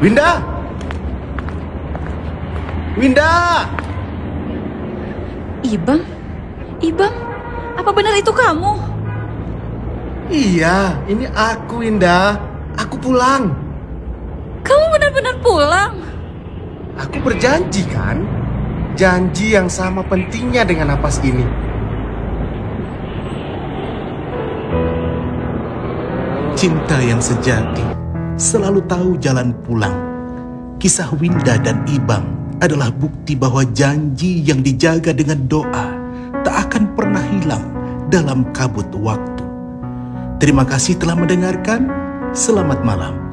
Winda! Winda! Ibang? Ibang? Apa benar itu kamu? Iya, ini aku, Winda. Aku pulang. Kamu benar-benar pulang? Aku berjanji kan? Janji yang sama pentingnya dengan napas ini. Cinta yang sejati selalu tahu jalan pulang. Kisah Winda dan Ibang adalah bukti bahwa janji yang dijaga dengan doa tak akan pernah hilang dalam kabut waktu. Terima kasih telah mendengarkan. Selamat malam.